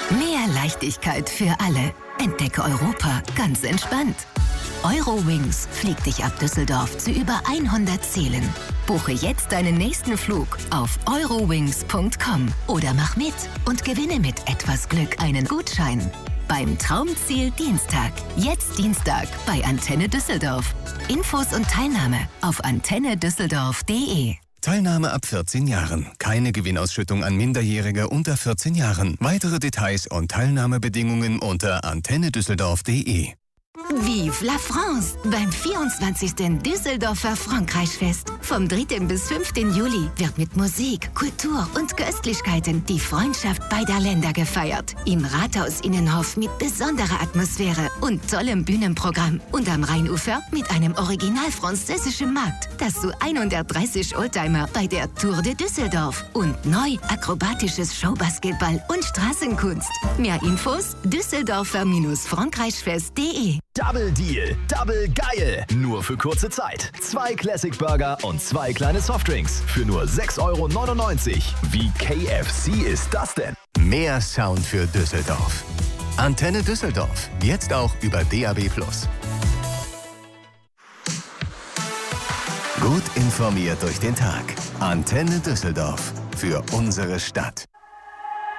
Mehr Leichtigkeit für alle. Entdecke Europa ganz entspannt. Eurowings fliegt dich ab Düsseldorf zu über 100 Zielen. Buche jetzt deinen nächsten Flug auf eurowings.com oder mach mit und gewinne mit etwas Glück einen Gutschein. Beim Traumziel Dienstag. Jetzt Dienstag bei Antenne Düsseldorf. Infos und Teilnahme auf antennedüsseldorf.de. Teilnahme ab 14 Jahren. Keine Gewinnausschüttung an Minderjährige unter 14 Jahren. Weitere Details und Teilnahmebedingungen unter antennedüsseldorf.de. Vive la France! Beim 24. Düsseldorfer Frankreichfest. Vom 3. bis 5. Juli wird mit Musik, Kultur und Köstlichkeiten die Freundschaft beider Länder gefeiert. Im Rathaus-Innenhof mit besonderer Atmosphäre und tollem Bühnenprogramm. Und am Rheinufer mit einem original französischen Markt. Dazu 130 Oldtimer bei der Tour de Düsseldorf. Und neu akrobatisches Showbasketball und Straßenkunst. Mehr Infos düsseldorfer-frankreichfest.de. Double Deal, Double geil. Nur für kurze Zeit. 2 Classic Burger und 2 kleine Softdrinks für nur 6,99 €. Wie KFC ist das denn? Mehr Sound für Düsseldorf. Antenne Düsseldorf. Jetzt auch über DAB+. Gut informiert durch den Tag. Antenne Düsseldorf. Für unsere Stadt.